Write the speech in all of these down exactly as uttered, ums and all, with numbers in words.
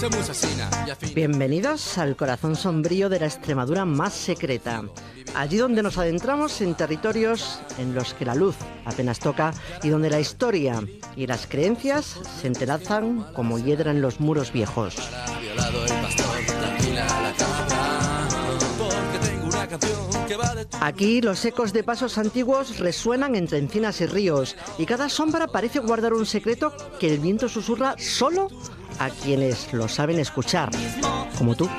Bienvenidos al corazón sombrío de la Extremadura más secreta. Allí donde nos adentramos en territorios en los que la luz apenas toca y donde la historia y las creencias se entrelazan como hiedra en los muros viejos. Aquí los ecos de pasos antiguos resuenan entre encinas y ríos y cada sombra parece guardar un secreto que el viento susurra solo a quienes lo saben escuchar, como tú.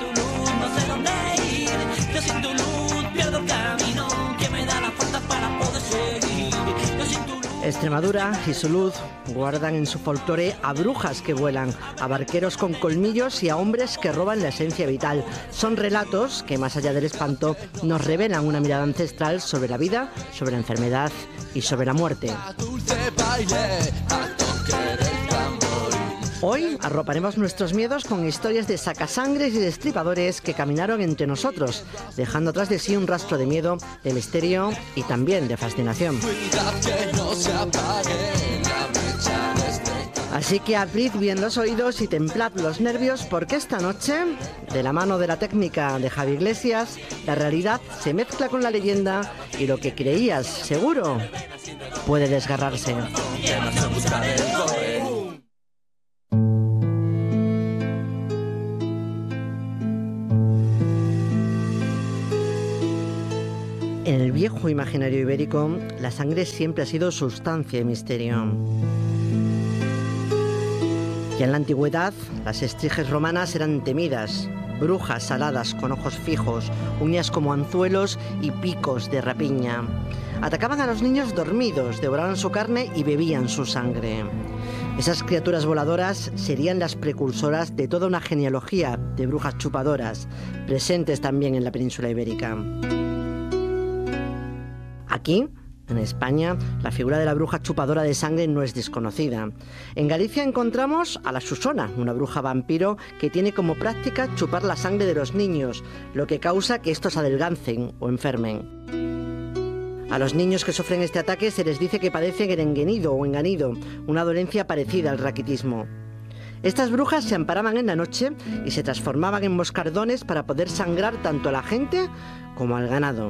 Extremadura y su luz guardan en su folclore a brujas que vuelan, a barqueros con colmillos y a hombres que roban la esencia vital. Son relatos que, más allá del espanto, nos revelan una mirada ancestral sobre la vida, sobre la enfermedad y sobre la muerte. Hoy arroparemos nuestros miedos con historias de sacasangres y destripadores que caminaron entre nosotros, dejando atrás de sí un rastro de miedo, de misterio y también de fascinación. Así que abrid bien los oídos y templad los nervios, porque esta noche, de la mano de la técnica de Javi Iglesias, la realidad se mezcla con la leyenda y lo que creías seguro puede desgarrarse. En el viejo imaginario ibérico, la sangre siempre ha sido sustancia y misterio. Ya en la antigüedad, las estriges romanas eran temidas, brujas aladas con ojos fijos, uñas como anzuelos y picos de rapiña. Atacaban a los niños dormidos, devoraban su carne y bebían su sangre. Esas criaturas voladoras serían las precursoras de toda una genealogía de brujas chupadoras, presentes también en la península ibérica. Aquí, en España, la figura de la bruja chupadora de sangre no es desconocida. En Galicia encontramos a la Susona, una bruja vampiro que tiene como práctica chupar la sangre de los niños, lo que causa que estos adelgacen o enfermen. A los niños que sufren este ataque se les dice que padecen el enguenido o enganido, una dolencia parecida al raquitismo. Estas brujas se amparaban en la noche y se transformaban en moscardones para poder sangrar tanto a la gente como al ganado.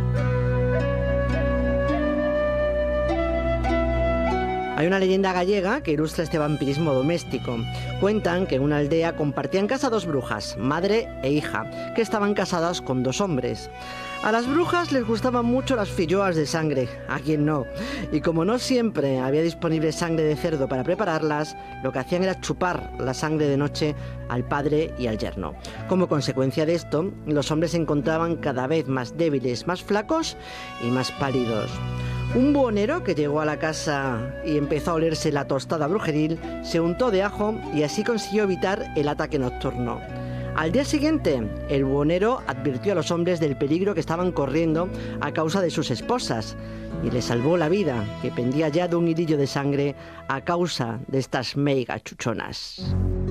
Hay una leyenda gallega que ilustra este vampirismo doméstico. Cuentan que en una aldea compartían casa dos brujas, madre e hija, que estaban casadas con dos hombres. A las brujas les gustaban mucho las filloas de sangre, a quien no. Y como no siempre había disponible sangre de cerdo para prepararlas, lo que hacían era chupar la sangre de noche al padre y al yerno. Como consecuencia de esto, los hombres se encontraban cada vez más débiles, más flacos y más pálidos. Un buhonero que llegó a la casa y empezó a olerse la tostada brujeril, se untó de ajo y así consiguió evitar el ataque nocturno. Al día siguiente, el buhonero advirtió a los hombres del peligro que estaban corriendo a causa de sus esposas y les salvó la vida, que pendía ya de un hilillo de sangre a causa de estas meigas chuchonas.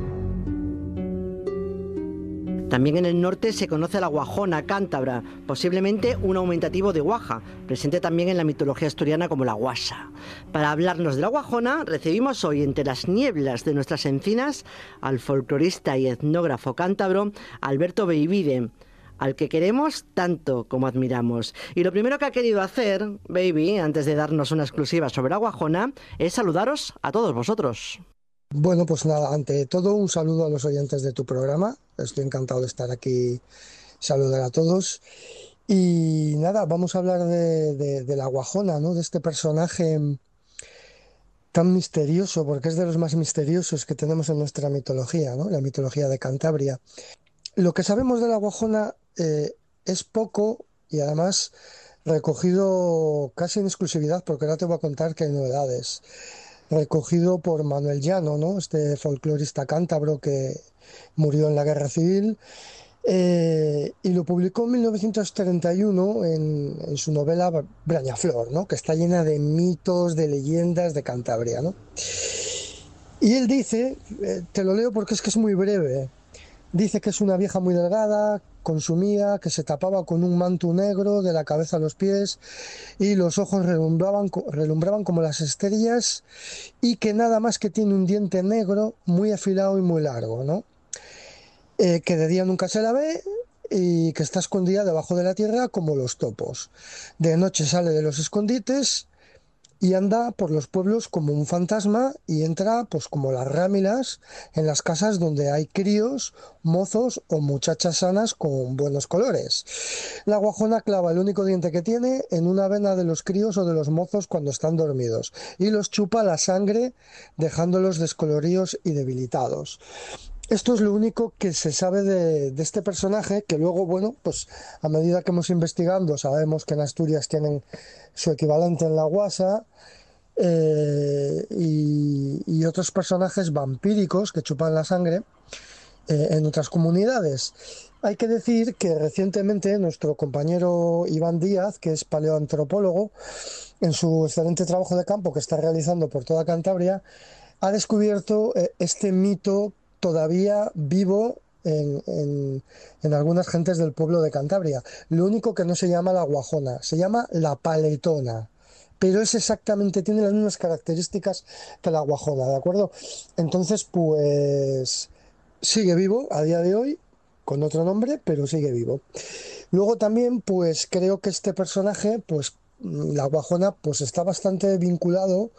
También en el norte se conoce la guajona cántabra, posiblemente un aumentativo de guaja, presente también en la mitología asturiana como la guasa. Para hablarnos de la guajona, recibimos hoy entre las nieblas de nuestras encinas al folclorista y etnógrafo cántabro Alberto Beivide, al que queremos tanto como admiramos. Y lo primero que ha querido hacer, Baby, antes de darnos una exclusiva sobre la guajona, es saludaros a todos vosotros. Bueno, pues nada, ante todo un saludo a los oyentes de tu programa. Estoy encantado de estar aquí, saludar a todos. Y nada, vamos a hablar de, de, de la guajona, ¿no? De este personaje tan misterioso, porque es de los más misteriosos que tenemos en nuestra mitología, ¿no? La mitología de Cantabria. Lo que sabemos de la guajona eh, es poco y además recogido casi en exclusividad, porque ahora te voy a contar que hay novedades. Recogido por Manuel Llano, ¿no? Este folclorista cántabro que murió en la Guerra Civil, eh, y lo publicó en mil novecientos treinta y uno en, en su novela Brañaflor, ¿no? Que está llena de mitos, de leyendas de Cantabria, ¿no? Y él dice, eh, te lo leo porque es que es muy breve, dice que es una vieja muy delgada, consumida, que se tapaba con un manto negro de la cabeza a los pies y los ojos relumbraban, relumbraban como las estrellas, y que nada más que tiene un diente negro muy afilado y muy largo, ¿no? eh, que de día nunca se la ve y que está escondida debajo de la tierra como los topos. De noche sale de los escondites y anda por los pueblos como un fantasma y entra pues como las rámilas en las casas donde hay críos, mozos o muchachas sanas con buenos colores. La guajona clava el único diente que tiene en una vena de los críos o de los mozos cuando están dormidos y los chupa la sangre dejándolos descoloridos y debilitados. Esto es lo único que se sabe de, de este personaje, que luego, bueno, pues a medida que hemos investigando, sabemos que en Asturias tienen su equivalente en la Guasa, eh, y, y otros personajes vampíricos que chupan la sangre eh, en otras comunidades. Hay que decir que recientemente nuestro compañero Iván Díaz, que es paleoantropólogo, en su excelente trabajo de campo que está realizando por toda Cantabria, ha descubierto eh, este mito todavía vivo en, en, en algunas gentes del pueblo de Cantabria. Lo único que no se llama la guajona, se llama la paletona, pero es exactamente, tiene las mismas características que la guajona, ¿de acuerdo? Entonces, pues sigue vivo a día de hoy, con otro nombre, pero sigue vivo. Luego también, pues creo que este personaje, pues la guajona, pues está bastante vinculado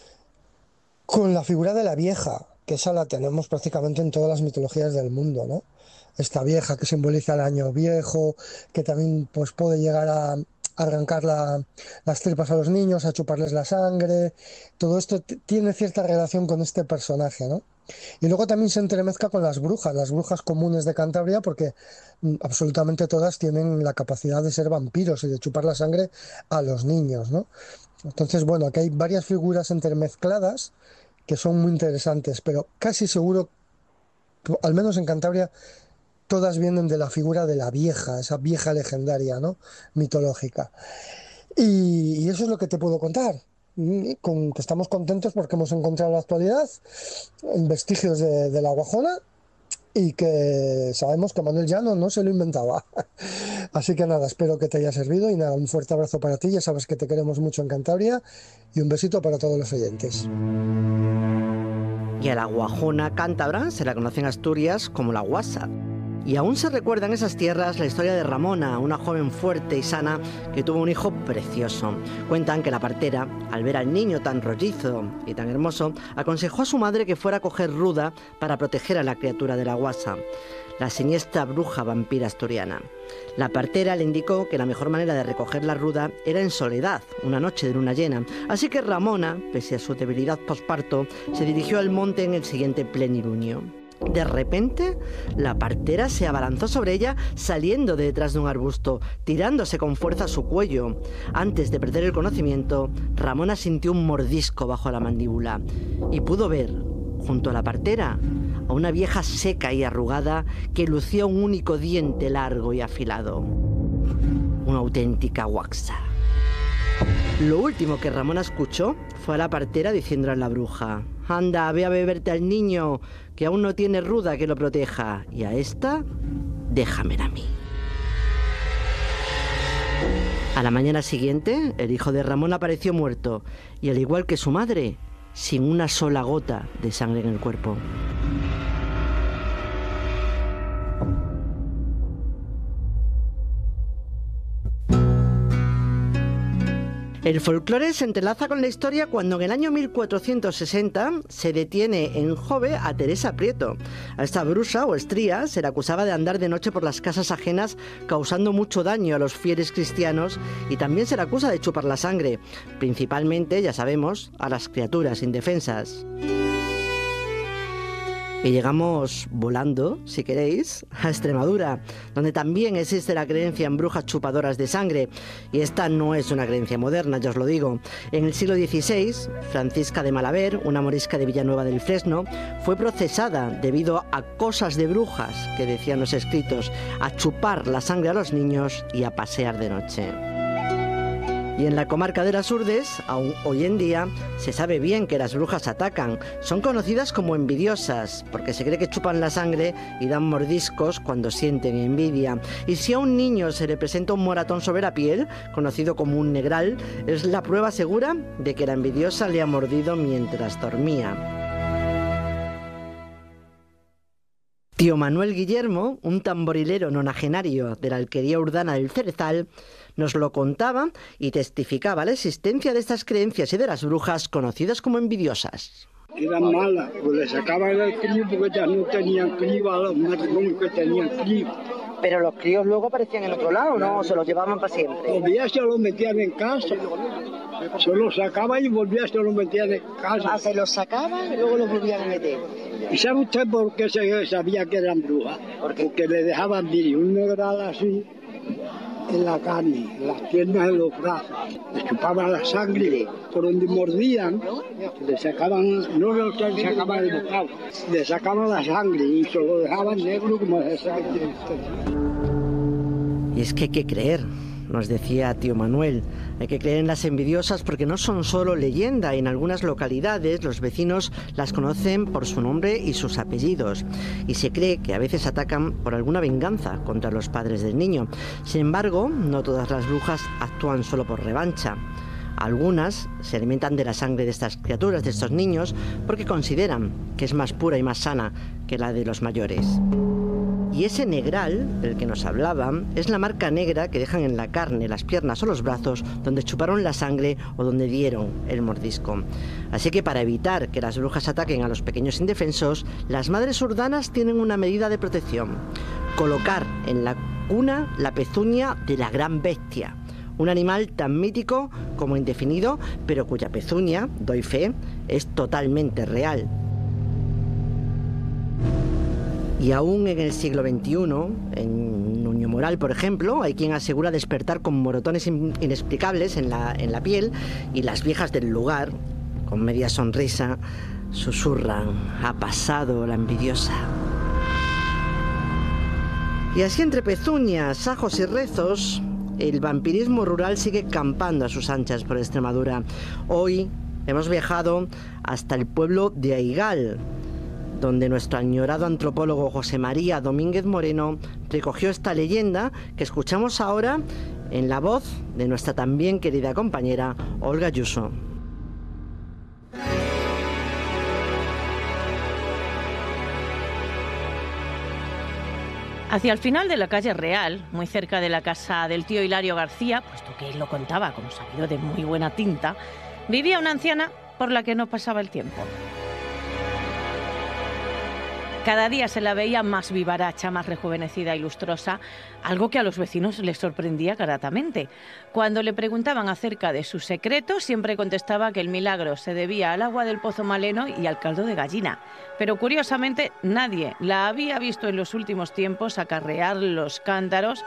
con la figura de la vieja, que esa la tenemos prácticamente en todas las mitologías del mundo, ¿no? Esta vieja que simboliza el año viejo, que también pues, puede llegar a arrancar la, las tripas a los niños, a chuparles la sangre. Todo esto tiene cierta relación con este personaje, ¿no? Y luego también se entremezcla con las brujas, las brujas comunes de Cantabria, porque mm, absolutamente todas tienen la capacidad de ser vampiros y de chupar la sangre a los niños, ¿no? Entonces, bueno, aquí hay varias figuras entremezcladas que son muy interesantes, pero casi seguro, al menos en Cantabria, todas vienen de la figura de la vieja, esa vieja legendaria, ¿no? Mitológica. Y, y eso es lo que te puedo contar. Y con que estamos contentos porque hemos encontrado en la actualidad vestigios de, de la guajona y que sabemos que Manuel Llano no se lo inventaba. Así que nada, espero que te haya servido y nada, un fuerte abrazo para ti, ya sabes que te queremos mucho en Cantabria y un besito para todos los oyentes. Y a la guajona cántabra se la conoce en Asturias como la guasa. Y aún se recuerda en esas tierras la historia de Ramona, una joven fuerte y sana que tuvo un hijo precioso. Cuentan que la partera, al ver al niño tan rollizo y tan hermoso, aconsejó a su madre que fuera a coger ruda para proteger a la criatura de la guasa, la siniestra bruja vampira asturiana. La partera le indicó que la mejor manera de recoger la ruda era en soledad, una noche de luna llena. Así que Ramona, pese a su debilidad posparto, se dirigió al monte en el siguiente plenilunio. De repente, la partera se abalanzó sobre ella saliendo de detrás de un arbusto, tirándose con fuerza a su cuello. Antes de perder el conocimiento, Ramona sintió un mordisco bajo la mandíbula y pudo ver, junto a la partera, a una vieja seca y arrugada que lucía un único diente largo y afilado. Una auténtica guaxa. Lo último que Ramona escuchó fue a la partera diciéndole a la bruja: «Anda, ve a beberte al niño, que aún no tiene ruda que lo proteja, y a esta, déjamela a mí». A la mañana siguiente, el hijo de Ramón apareció muerto, y al igual que su madre, sin una sola gota de sangre en el cuerpo. El folclore se entrelaza con la historia cuando en el año mil cuatrocientos sesenta se detiene en Jove a Teresa Prieto. A esta brusa o estría se le acusaba de andar de noche por las casas ajenas causando mucho daño a los fieles cristianos y también se le acusa de chupar la sangre, principalmente, ya sabemos, a las criaturas indefensas. Y llegamos volando, si queréis, a Extremadura, donde también existe la creencia en brujas chupadoras de sangre. Y esta no es una creencia moderna, ya os lo digo. En el siglo dieciséis, Francisca de Malaver, una morisca de Villanueva del Fresno, fue procesada debido a cosas de brujas, que decían los escritos, a chupar la sangre a los niños y a pasear de noche. Y en la comarca de las Urdes, aún hoy en día, se sabe bien que las brujas atacan. Son conocidas como envidiosas, porque se cree que chupan la sangre y dan mordiscos cuando sienten envidia. Y si a un niño se le presenta un moratón sobre la piel, conocido como un negral, es la prueba segura de que la envidiosa le ha mordido mientras dormía. Tío Manuel Guillermo, un tamborilero nonagenario de la alquería urbana del Cerezal, nos lo contaba y testificaba la existencia de estas creencias y de las brujas conocidas como envidiosas. Eran malas, pues le sacaban el crío porque ya no tenían crío a los matrimonios que tenían crío. Pero los críos luego aparecían en otro lado, ¿no? ¿O se los llevaban para siempre? Los días se los metían en casa. Se los sacaban y volvían, se los metían en casa. Ah, se los sacaban y luego los volvían a meter. ¿Y sabe usted por qué se sabía que eran brujas? ¿Por qué? Porque le dejaban vir un negral así en la carne, en las piernas, en los brazos. Le chupaban la sangre por donde mordían, le sacaban, no le sacaban el bocado, le sacaban la sangre y se lo dejaban negro como esa sangre. Y es que hay que creer, nos decía tío Manuel, hay que creer en las envidiosas porque no son solo leyenda. En algunas localidades los vecinos las conocen por su nombre y sus apellidos y se cree que a veces atacan por alguna venganza contra los padres del niño. Sin embargo, no todas las brujas actúan solo por revancha. Algunas se alimentan de la sangre de estas criaturas, de estos niños, porque consideran que es más pura y más sana que la de los mayores. Y ese negral del que nos hablaban es la marca negra que dejan en la carne, las piernas o los brazos donde chuparon la sangre o donde dieron el mordisco. Así que para evitar que las brujas ataquen a los pequeños indefensos, las madres urdanas tienen una medida de protección: colocar en la cuna la pezuña de la gran bestia, un animal tan mítico como indefinido, pero cuya pezuña, doy fe, es totalmente real. Y aún en el siglo veintiuno, en Nuño Moral, por ejemplo, hay quien asegura despertar con moretones inexplicables en la, en la piel, y las viejas del lugar, con media sonrisa, susurran: ha pasado la envidiosa. Y así, entre pezuñas, ajos y rezos, el vampirismo rural sigue campando a sus anchas por Extremadura. Hoy hemos viajado hasta el pueblo de Aigal, donde nuestro añorado antropólogo José María Domínguez Moreno recogió esta leyenda que escuchamos ahora en la voz de nuestra también querida compañera Olga Ayuso. Hacia el final de la calle Real, muy cerca de la casa del tío Hilario García, puesto que él lo contaba como sabido de muy buena tinta, vivía una anciana por la que no pasaba el tiempo. Cada día se la veía más vivaracha, más rejuvenecida y lustrosa, algo que a los vecinos les sorprendía gratamente. Cuando le preguntaban acerca de sus secretos, siempre contestaba que el milagro se debía al agua del Pozo Maleno y al caldo de gallina. Pero curiosamente, nadie la había visto en los últimos tiempos acarrear los cántaros.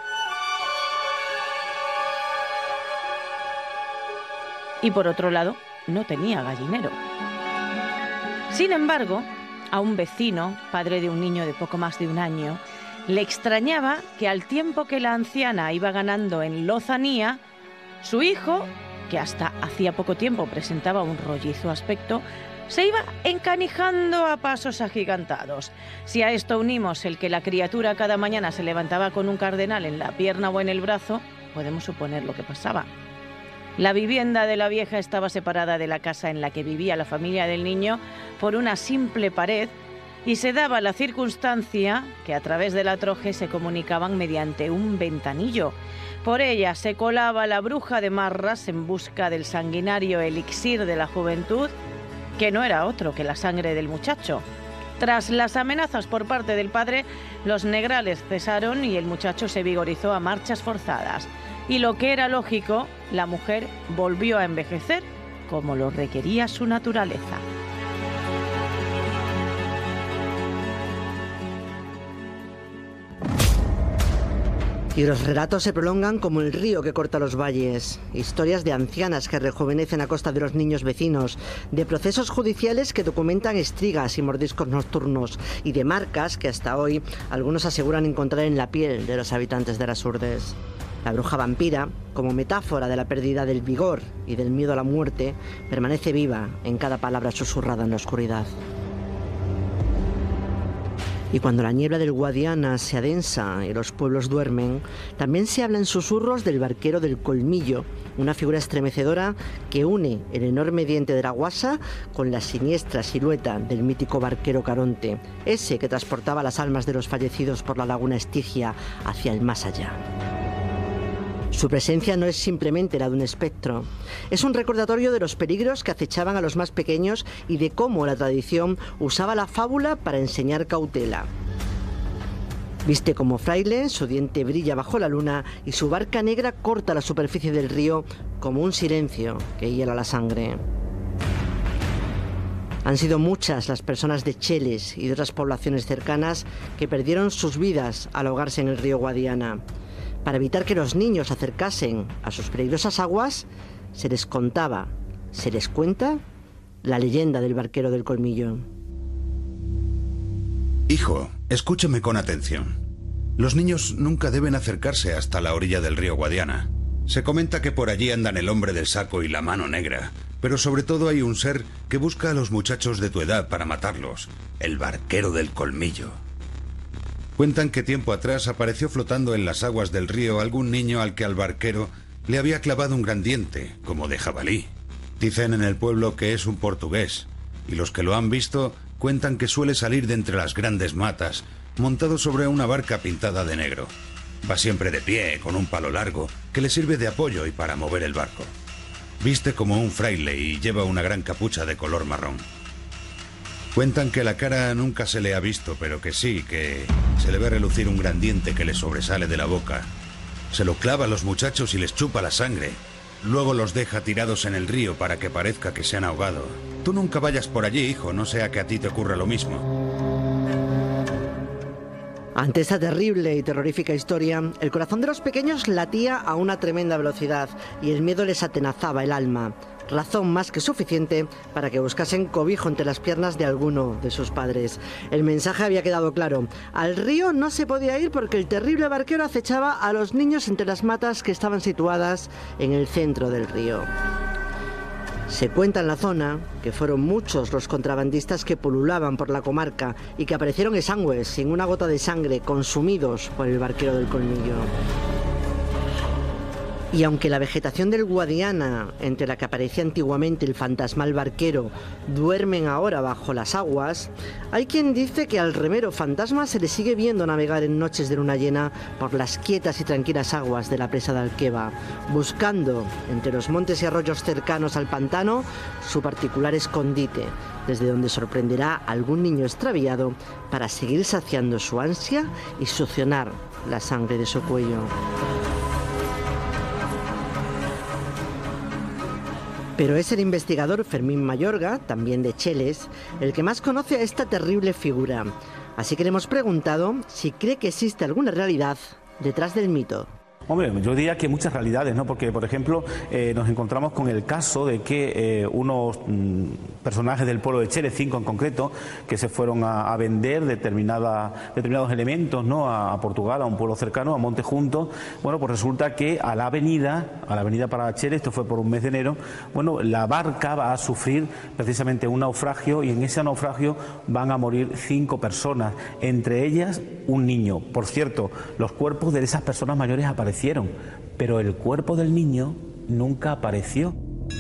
Y por otro lado, no tenía gallinero. Sin embargo, a un vecino, padre de un niño de poco más de un año, le extrañaba que al tiempo que la anciana iba ganando en lozanía, su hijo, que hasta hacía poco tiempo presentaba un rollizo aspecto, se iba encanijando a pasos agigantados. Si a esto unimos el que la criatura cada mañana se levantaba con un cardenal en la pierna o en el brazo, podemos suponer lo que pasaba. La vivienda de la vieja estaba separada de la casa en la que vivía la familia del niño por una simple pared y se daba la circunstancia que a través de la troje se comunicaban mediante un ventanillo. Por ella se colaba la bruja de Marras en busca del sanguinario elixir de la juventud, que no era otro que la sangre del muchacho. Tras las amenazas por parte del padre, los negrales cesaron y el muchacho se vigorizó a marchas forzadas. Y lo que era lógico, la mujer volvió a envejecer como lo requería su naturaleza. Y los relatos se prolongan como el río que corta los valles. Historias de ancianas que rejuvenecen a costa de los niños vecinos, de procesos judiciales que documentan estrigas y mordiscos nocturnos, y de marcas que hasta hoy algunos aseguran encontrar en la piel de los habitantes de las urdes. La bruja vampira, como metáfora de la pérdida del vigor y del miedo a la muerte, permanece viva en cada palabra susurrada en la oscuridad. Y cuando la niebla del Guadiana se adensa y los pueblos duermen, también se habla en susurros del barquero del Colmillo, una figura estremecedora que une el enorme diente de la Guasa con la siniestra silueta del mítico barquero Caronte, ese que transportaba las almas de los fallecidos por la laguna Estigia hacia el más allá. Su presencia no es simplemente la de un espectro, es un recordatorio de los peligros que acechaban a los más pequeños y de cómo la tradición usaba la fábula para enseñar cautela. Viste como fraile, su diente brilla bajo la luna y su barca negra corta la superficie del río como un silencio que hiela la sangre. Han sido muchas las personas de Cheles y de otras poblaciones cercanas que perdieron sus vidas al ahogarse en el río Guadiana. Para evitar que los niños se acercasen a sus peligrosas aguas, se les contaba, se les cuenta, la leyenda del barquero del Colmillo. Hijo, escúchame con atención. Los niños nunca deben acercarse hasta la orilla del río Guadiana. Se comenta que por allí andan el hombre del saco y la mano negra, pero sobre todo hay un ser que busca a los muchachos de tu edad para matarlos, el barquero del Colmillo. Cuentan que tiempo atrás apareció flotando en las aguas del río algún niño al que al barquero le había clavado un gran diente, como de jabalí. Dicen en el pueblo que es un portugués, y los que lo han visto cuentan que suele salir de entre las grandes matas, montado sobre una barca pintada de negro. Va siempre de pie, con un palo largo, que le sirve de apoyo y para mover el barco. Viste como un fraile y lleva una gran capucha de color marrón. Cuentan que la cara nunca se le ha visto, pero que sí, que se le ve relucir un gran diente que le sobresale de la boca. Se lo clava a los muchachos y les chupa la sangre. Luego los deja tirados en el río para que parezca que se han ahogado. Tú nunca vayas por allí, hijo, no sea que a ti te ocurra lo mismo. Ante esta terrible y terrorífica historia, el corazón de los pequeños latía a una tremenda velocidad y el miedo les atenazaba el alma. Razón más que suficiente para que buscasen cobijo entre las piernas de alguno de sus padres. El mensaje había quedado claro. Al río no se podía ir porque el terrible barquero acechaba a los niños entre las matas que estaban situadas en el centro del río. Se cuenta en la zona que fueron muchos los contrabandistas que pululaban por la comarca y que aparecieron exangües, sin una gota de sangre, consumidos por el barquero del Colmillo. Y aunque la vegetación del Guadiana, entre la que aparecía antiguamente el fantasmal barquero, duermen ahora bajo las aguas, hay quien dice que al remero fantasma se le sigue viendo navegar en noches de luna llena por las quietas y tranquilas aguas de la presa de Alqueva, buscando, entre los montes y arroyos cercanos al pantano, su particular escondite, desde donde sorprenderá a algún niño extraviado para seguir saciando su ansia y succionar la sangre de su cuello. Pero es el investigador Fermín Mayorga, también de Cheles, el que más conoce a esta terrible figura. Así que le hemos preguntado si cree que existe alguna realidad detrás del mito. Hombre, yo diría que muchas realidades, ¿no? Porque, por ejemplo, eh, nos encontramos con el caso de que eh, unos mm, personajes del pueblo de Cheles, cinco en concreto, que se fueron a, a vender determinada, determinados elementos, ¿no? a, a Portugal, a un pueblo cercano, a Monte Junto. Bueno, pues resulta que a la avenida, a la avenida para Cheles, esto fue por un mes de enero, bueno, la barca va a sufrir precisamente un naufragio y en ese naufragio van a morir cinco personas, entre ellas un niño. Por cierto, los cuerpos de esas personas mayores aparecieron, pero el cuerpo del niño nunca apareció.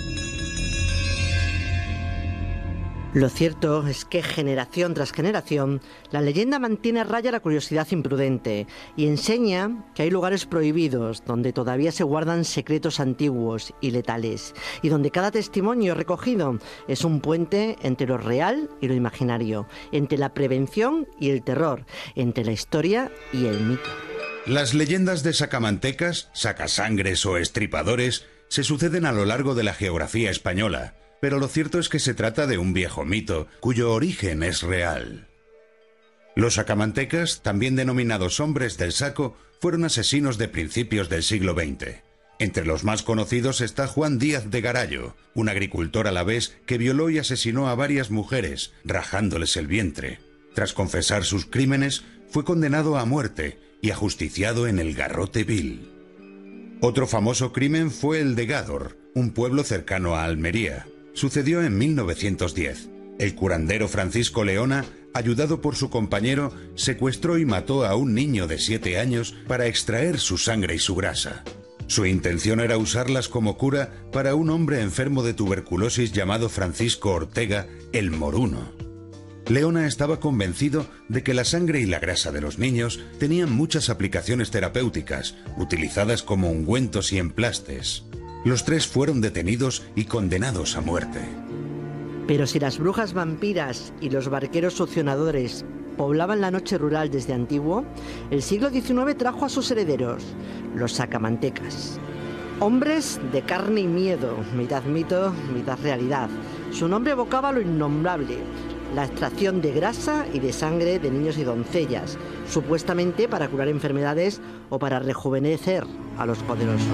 Lo cierto es que generación tras generación, la leyenda mantiene a raya la curiosidad imprudente y enseña que hay lugares prohibidos donde todavía se guardan secretos antiguos y letales y donde cada testimonio recogido es un puente entre lo real y lo imaginario, entre la prevención y el terror, entre la historia y el mito. Las leyendas de sacamantecas, sacasangres o estripadores se suceden a lo largo de la geografía española, pero lo cierto es que se trata de un viejo mito, cuyo origen es real. Los sacamantecas, también denominados hombres del saco, fueron asesinos de principios del siglo veinte. Entre los más conocidos está Juan Díaz de Garallo, un agricultor alavés que violó y asesinó a varias mujeres, rajándoles el vientre. Tras confesar sus crímenes, fue condenado a muerte y ajusticiado en el Garrote Vil. Otro famoso crimen fue el de Gádor, un pueblo cercano a Almería. Sucedió en mil novecientos diez. El curandero Francisco Leona Ayudado por su compañero, secuestró y mató a un niño de siete años para extraer su sangre y su grasa. Su intención era usarlas como cura para un hombre enfermo de tuberculosis llamado Francisco Ortega, el Moruno. Leona estaba convencido de que la sangre y la grasa de los niños tenían muchas aplicaciones terapéuticas, utilizadas como ungüentos y emplastes. Los tres fueron detenidos y condenados a muerte. Pero si las brujas vampiras y los barqueros succionadores poblaban la noche rural desde antiguo, el siglo diecinueve trajo a sus herederos, los sacamantecas. Hombres de carne y miedo, mitad mito, mitad realidad. Su nombre evocaba lo innombrable, la extracción de grasa y de sangre de niños y doncellas, supuestamente para curar enfermedades o para rejuvenecer a los poderosos.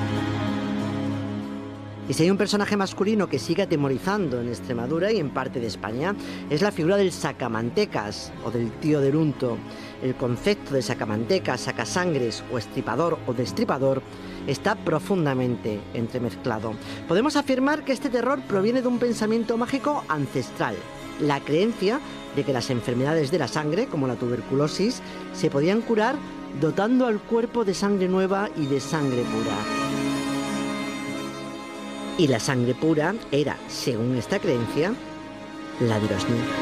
Y si hay un personaje masculino que sigue atemorizando en Extremadura y en parte de España, es la figura del sacamantecas o del tío del unto. El concepto de sacamantecas, sacasangres o estripador o destripador está profundamente entremezclado. Podemos afirmar que este terror proviene de un pensamiento mágico ancestral, la creencia de que las enfermedades de la sangre, como la tuberculosis, se podían curar dotando al cuerpo de sangre nueva y de sangre pura. Y la sangre pura era, según esta creencia, la de los niños.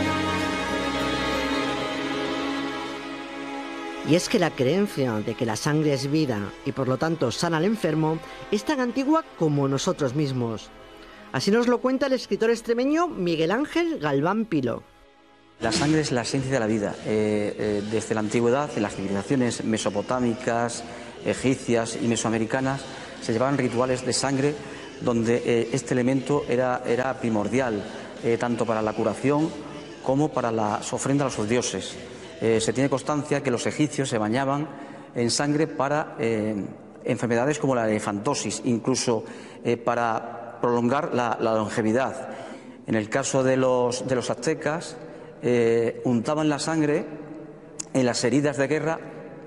Y es que la creencia de que la sangre es vida y por lo tanto sana al enfermo es tan antigua como nosotros mismos. Así nos lo cuenta el escritor extremeño Miguel Ángel Galván Piló. La sangre es la esencia de la vida. Eh, eh, desde la antigüedad, en las civilizaciones mesopotámicas, egipcias y mesoamericanas, se llevaban rituales de sangre donde eh, este elemento era, era primordial, eh, tanto para la curación como para las ofrendas a los dioses. Eh, se tiene constancia que los egipcios se bañaban en sangre para eh, enfermedades como la elefantosis, incluso eh, para prolongar la, la longevidad. En el caso de los, de los aztecas, eh, untaban la sangre en las heridas de guerra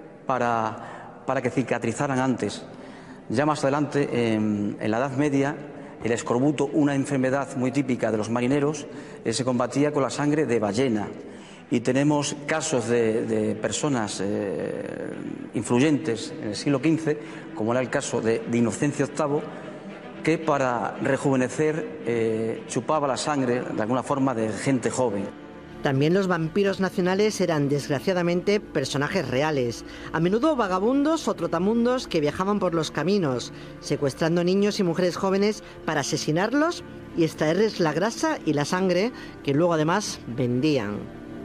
para, para que cicatrizaran antes. Ya más adelante, en, en la Edad Media, el escorbuto, una enfermedad muy típica de los marineros, eh, se combatía con la sangre de ballena. Y tenemos casos de, de personas eh, influyentes en el siglo quince, como era el caso de, de Inocencio octavo, que para rejuvenecer eh, chupaba la sangre, de alguna forma, de gente joven. También los vampiros nacionales eran, desgraciadamente, personajes reales, a menudo vagabundos o trotamundos que viajaban por los caminos, secuestrando niños y mujeres jóvenes para asesinarlos y extraerles la grasa y la sangre que luego además vendían.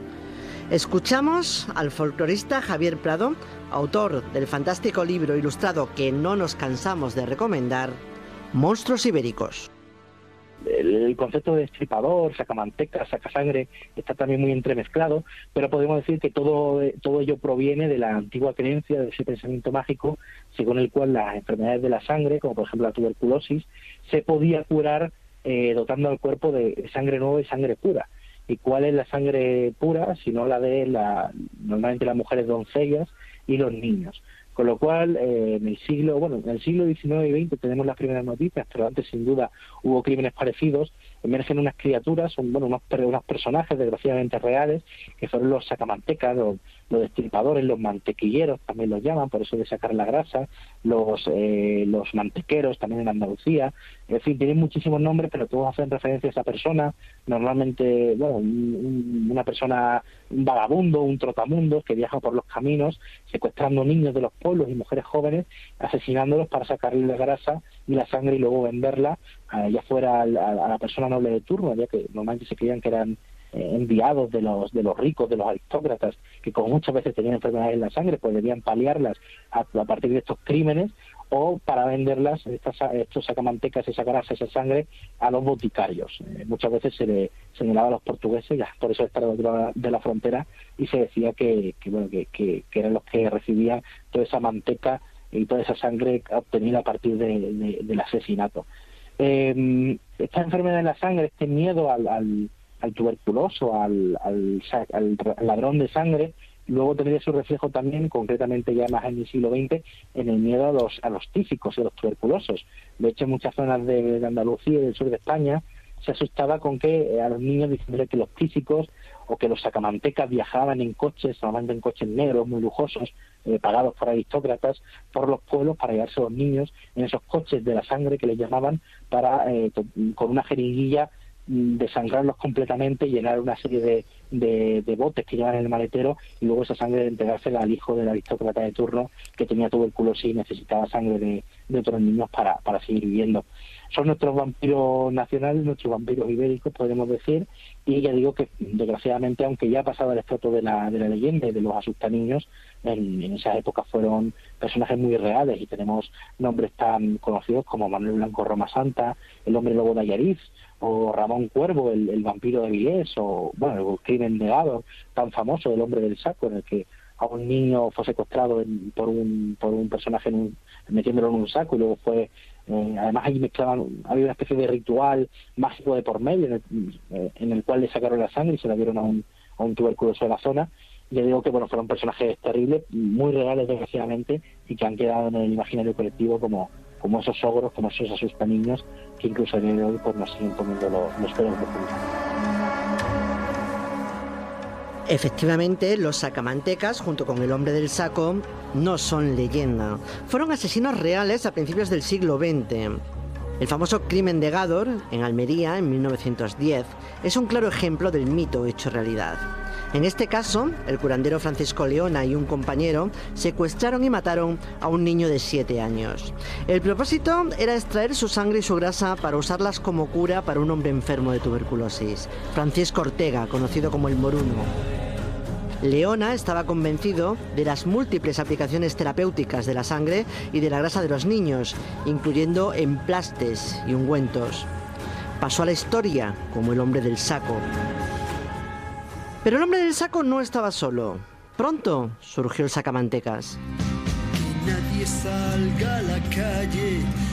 Escuchamos al folclorista Javier Prado, autor del fantástico libro ilustrado que no nos cansamos de recomendar, Monstruos Ibéricos. El concepto de destripador, sacamanteca, sacasangre está también muy entremezclado, pero podemos decir que todo, todo ello proviene de la antigua creencia, de ese pensamiento mágico, según el cual las enfermedades de la sangre, como por ejemplo la tuberculosis, se podía curar eh, dotando al cuerpo de sangre nueva y sangre pura. ¿Y cuál es la sangre pura? Sino la de la, normalmente las mujeres doncellas y los niños. Con lo cual, eh, en el siglo, bueno, en el siglo diecinueve y veinte tenemos las primeras noticias, pero antes sin duda hubo crímenes parecidos. Emergen unas criaturas, son bueno unos, unos personajes desgraciadamente reales, que fueron los sacamantecas, los, los destripadores, los mantequilleros, también los llaman, por eso de sacar la grasa, los eh, los mantequeros, también en Andalucía. En fin, tienen muchísimos nombres, pero todos hacen referencia a esa persona, normalmente, bueno, un, una persona, un vagabundo, un trotamundo, que viaja por los caminos, secuestrando niños de los pueblos y mujeres jóvenes, asesinándolos para sacarle la grasa y la sangre y luego venderla, eh, ya fuera a la, a la persona noble de turno, ya que normalmente se creían que eran eh, enviados de los de los ricos, de los aristócratas, que como muchas veces tenían enfermedades en la sangre, pues debían paliarlas a, a partir de estos crímenes, o para venderlas, estas, estos sacamantecas, esa grasa, esa sangre, a los boticarios. Eh, muchas veces se le señalaba a los portugueses, ya por eso estaban dentro de la frontera, y se decía que, que bueno que, que, que eran los que recibían toda esa manteca y toda esa sangre obtenida a partir de, de, del asesinato. Eh, esta enfermedad de la sangre, este miedo al, al, al tuberculoso, al, al, al ladrón de sangre, luego tendría su reflejo también, concretamente ya más en el siglo veinte, en el miedo a los a los tísicos y a los tuberculosos. De hecho, en muchas zonas de, de Andalucía y del sur de España se asustaba con que a los niños diciéndole que los tísicos o que los sacamantecas viajaban en coches, normalmente en coches negros muy lujosos, eh, pagados por aristócratas, por los pueblos para llevarse a los niños en esos coches de la sangre que les llamaban, para eh, con una jeringuilla desangrarlos completamente, llenar una serie de, de, de botes que llevan en el maletero y luego esa sangre entregársela al hijo del aristócrata de turno que tenía tuberculosis y necesitaba sangre de, de otros niños para, para seguir viviendo. Son nuestros vampiros nacionales, nuestros vampiros ibéricos, podemos decir, y ya digo que desgraciadamente, aunque ya ha pasado el estrato de la, de la leyenda y de los asustaniños, en, en esas épocas fueron personajes muy reales y tenemos nombres tan conocidos como Manuel Blanco Roma Santa, el hombre lobo de Ayariz, o Ramón Cuervo, el, el vampiro de Avilés, o bueno, el crimen negado tan famoso del hombre del saco, en el que a un niño fue secuestrado en, por un por un personaje en un, metiéndolo en un saco y luego fue eh, además ahí mezclaban, había una especie de ritual mágico de por medio en el, eh, en el cual le sacaron la sangre y se la dieron a un, a un tuberculoso de la zona. Le digo que bueno, fueron personajes terribles, muy reales desgraciadamente, y que han quedado en el imaginario colectivo como como esos ogros, como esos asustaniños que incluso a día de hoy pues nos siguen poniendo los, los pelos de punta. Efectivamente, los sacamantecas, junto con el hombre del saco, no son leyenda. Fueron asesinos reales a principios del siglo veinte. El famoso crimen de Gádor, en Almería, en mil novecientos diez, es un claro ejemplo del mito hecho realidad. En este caso, el curandero Francisco Leona y un compañero secuestraron y mataron a un niño de siete años. El propósito era extraer su sangre y su grasa para usarlas como cura para un hombre enfermo de tuberculosis, Francisco Ortega, conocido como el Moruno. Leona estaba convencido de las múltiples aplicaciones terapéuticas de la sangre y de la grasa de los niños, incluyendo emplastes y ungüentos. Pasó a la historia como el hombre del saco. Pero el hombre del saco no estaba solo. Pronto surgió el sacamantecas. Que nadie salga a la calle